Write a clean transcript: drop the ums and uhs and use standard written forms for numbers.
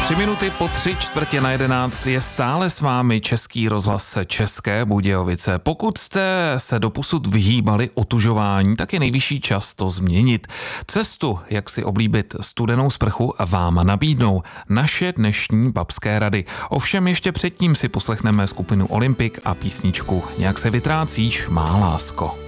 3 minuty po 3:45 je stále s vámi Český rozhlas České Budějovice. Pokud jste se doposud vyhýbali otužování, tak je nejvyšší čas to změnit. Cestu, jak si oblíbit studenou sprchu, vám nabídnou naše dnešní babské rady. Ovšem ještě předtím si poslechneme skupinu Olympik a písničku Nějak se vytrácíš, má lásko.